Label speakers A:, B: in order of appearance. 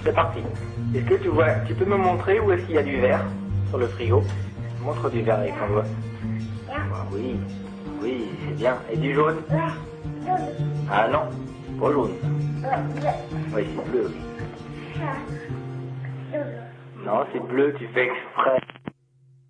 A: C'est parti. Est-ce que tu vois, tu peux me montrer où est-ce qu'il y a du vert sur le frigo? Montre du vert avec ton doigt. Oui, oui, c'est bien. Et du jaune? Ah non, pas jaune. Oui, c'est bleu. Non, c'est bleu, tu fais exprès.